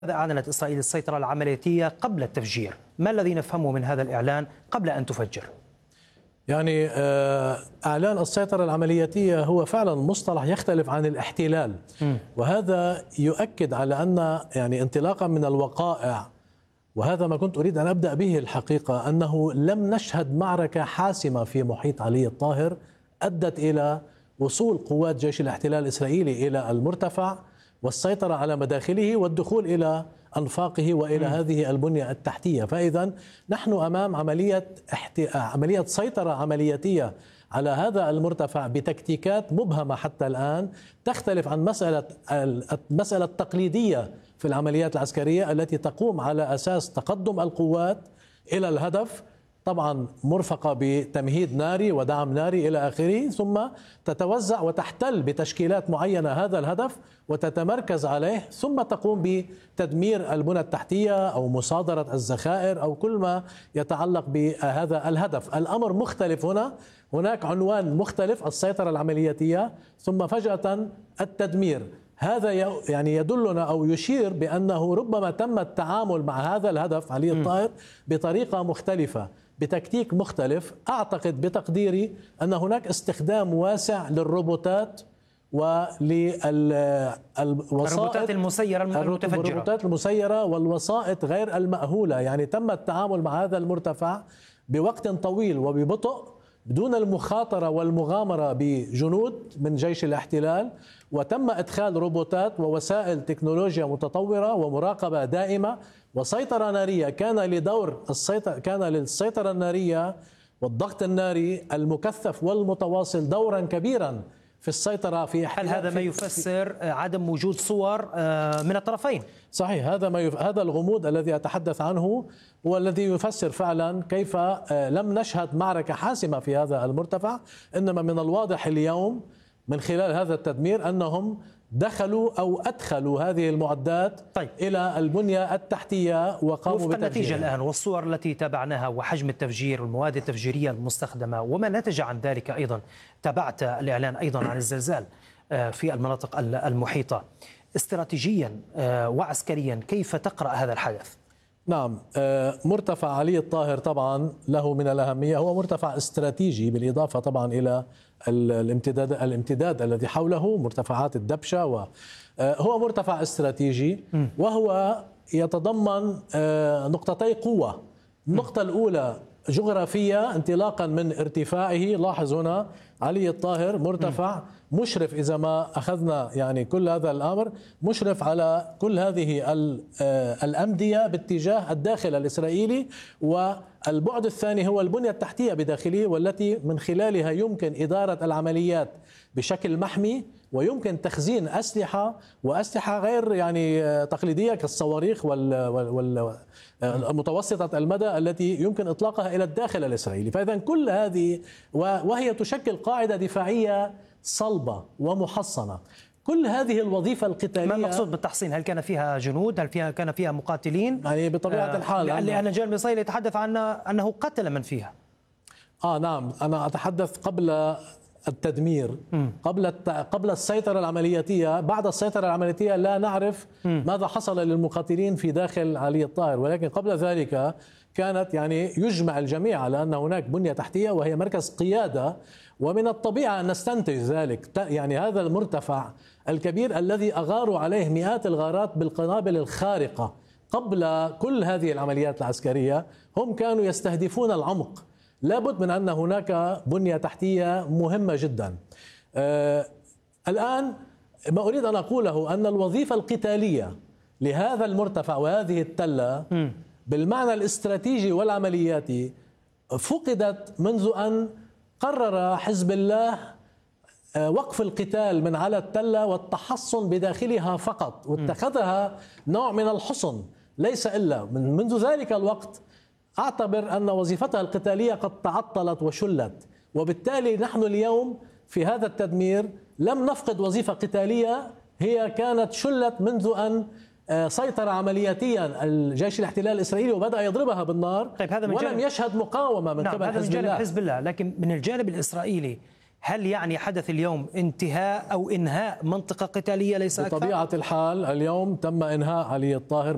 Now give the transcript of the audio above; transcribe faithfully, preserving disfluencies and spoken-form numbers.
أعلنت إسرائيل السيطرة العملياتية قبل التفجير. ما الذي نفهمه من هذا الإعلان قبل أن تفجر؟ يعني إعلان السيطرة العملياتية هو فعلا مصطلح يختلف عن الاحتلال، م. وهذا يؤكد على أن يعني انطلاقا من الوقائع، وهذا ما كنت أريد أن أبدأ به الحقيقة، أنه لم نشهد معركة حاسمة في محيط علي الطاهر أدت إلى وصول قوات جيش الاحتلال الإسرائيلي إلى المرتفع والسيطرة على مداخله والدخول إلى أنفاقه وإلى م. هذه البنية التحتية. فإذا نحن أمام عملية احت... عملية سيطرة عملياتية على هذا المرتفع بتكتيكات مبهمة حتى الآن، تختلف عن مسألة المسألة التقليدية في العمليات العسكرية التي تقوم على أساس تقدم القوات إلى الهدف، طبعا مرفقة بتمهيد ناري ودعم ناري إلى آخره، ثم تتوزع وتحتل بتشكيلات معينة هذا الهدف وتتمركز عليه، ثم تقوم بتدمير البنى التحتية أو مصادرة الذخائر أو كل ما يتعلق بهذا الهدف. الأمر مختلف هنا، هناك عنوان مختلف، السيطرة العملياتية، ثم فجأة التدمير. هذا يعني يدلنا أو يشير بأنه ربما تم التعامل مع هذا الهدف علي الطاهر بطريقة مختلفة، بتكتيك مختلف. أعتقد بتقديري أن هناك استخدام واسع للروبوتات وللوسائط الروبوتات المسيرة المتفجرة الروبوتات المسيرة والوسائط غير المأهولة. يعني تم التعامل مع هذا المرتفع بوقت طويل وببطء بدون المخاطرة والمغامرة بجنود من جيش الاحتلال، وتم إدخال روبوتات ووسائل تكنولوجيا متطورة ومراقبة دائمة وسيطرة نارية. كان لدور السيطرة كان للسيطرة النارية والضغط الناري المكثف والمتواصل دورا كبيرا في السيطرة في هل هذا ما يفسر عدم وجود صور من الطرفين؟ صحيح، هذا ما يف... هذا الغموض الذي أتحدث عنه هو الذي يفسر فعلا كيف لم نشهد معركة حاسمة في هذا المرتفع. إنما من الواضح اليوم من خلال هذا التدمير أنهم دخلوا أو أدخلوا هذه المعدات طيب. إلى البنية التحتية وقاموا بتفجيرها. النتيجة الآن والصور التي تابعناها وحجم التفجير والمواد التفجيرية المستخدمة وما نتج عن ذلك، أيضا تابعت الإعلان أيضا عن الزلزال في المناطق المحيطة. استراتيجيا وعسكريا كيف تقرأ هذا الحدث؟ نعم، مرتفع علي الطاهر طبعا له من الأهمية، هو مرتفع استراتيجي بالإضافة طبعا إلى الامتداد الامتداد الذي حوله مرتفعات الدبشة، وهو مرتفع استراتيجي وهو يتضمن نقطتي قوة. النقطة الأولى جغرافية انطلاقا من ارتفاعه. لاحظ هنا علي الطاهر مرتفع مشرف، إذا ما أخذنا يعني كل هذا الأمر مشرف على كل هذه الأمدية باتجاه الداخل الإسرائيلي، والبعد الثاني هو البنية التحتية بداخله والتي من خلالها يمكن إدارة العمليات بشكل محمي، ويمكن تخزين أسلحة وأسلحة غير يعني تقليدية كالصواريخ والمتوسطة المدى التي يمكن إطلاقها إلى الداخل الإسرائيلي. فإذا كل هذه وهي تشكل قاعدة دفاعية صلبة ومحصنة. كل هذه الوظيفة القتالية، ما المقصود بالتحصين؟ هل كان فيها جنود؟ هل فيها كان فيها مقاتلين؟ يعني بطبيعة الحال آه لأن الجانب الإسرائيلي يتحدث عن أنه قتل من فيها. آه نعم، أنا أتحدث قبل التدمير، قبل قبل السيطرة العملياتية. بعد السيطرة العملياتية لا نعرف م. ماذا حصل للمقاتلين في داخل علي الطاهر، ولكن قبل ذلك كانت يعني يجمع الجميع على أن هناك بنية تحتية وهي مركز قيادة، ومن الطبيعة أن نستنتج ذلك. يعني هذا المرتفع الكبير الذي أغاروا عليه مئات الغارات بالقنابل الخارقة قبل كل هذه العمليات العسكرية، هم كانوا يستهدفون العمق. لابد من أن هناك بنية تحتية مهمة جدا. آه الآن ما أريد أن أقوله أن الوظيفة القتالية لهذا المرتفع وهذه التلة م. بالمعنى الاستراتيجي والعملياتي فقدت منذ أن قرر حزب الله وقف القتال من على التلة والتحصن بداخلها فقط، واتخذها نوع من الحصن ليس إلا. من منذ ذلك الوقت أعتبر أن وظيفتها القتالية قد تعطلت وشلت، وبالتالي نحن اليوم في هذا التدمير لم نفقد وظيفة قتالية، هي كانت شلت منذ أن سيطر عملياتيا الجيش الاحتلال الإسرائيلي وبدأ يضربها بالنار. طيب هذا من ولم يشهد مقاومة من نعم قبل هذا حزب من جانب الله. حزب الله، لكن من الجانب الإسرائيلي هل يعني حدث اليوم انتهاء أو إنهاء منطقة قتالية ليس أكثر؟ بطبيعة الحال اليوم تم إنهاء علي الطاهر